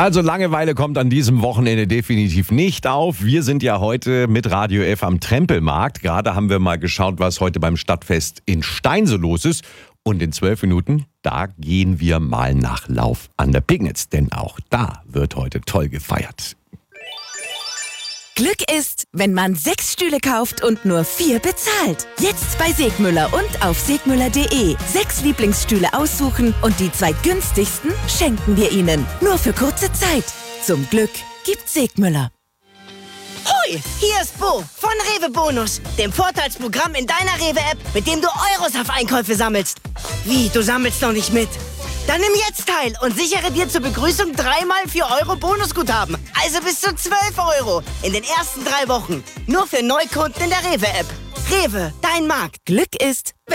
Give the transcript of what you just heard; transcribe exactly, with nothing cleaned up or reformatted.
Also Langeweile kommt an diesem Wochenende definitiv nicht auf. Wir sind ja heute mit Radio F am Trempelmarkt. Gerade haben wir mal geschaut, was heute beim Stadtfest in Stein so los ist. Und in zwölf Minuten, da gehen wir mal nach Lauf an der Pignitz. Denn auch da wird heute toll gefeiert. Glück ist, wenn man sechs Stühle kauft und nur vier bezahlt. Jetzt bei Segmüller und auf segmüller punkt de. Sechs Lieblingsstühle aussuchen und die zwei günstigsten schenken wir Ihnen. Nur für kurze Zeit. Zum Glück gibt Segmüller. Hoi, hier ist Bo von Rewe Bonus, dem Vorteilsprogramm in deiner Rewe-App, mit dem du Euros auf Einkäufe sammelst. Wie, du sammelst noch nicht mit? Dann nimm jetzt teil und sichere dir zur Begrüßung dreimal vier Euro Bonusguthaben. Also bis zu zwölf Euro in den ersten drei Wochen. Nur für Neukunden in der Rewe-App. Rewe, dein Markt. Glück ist,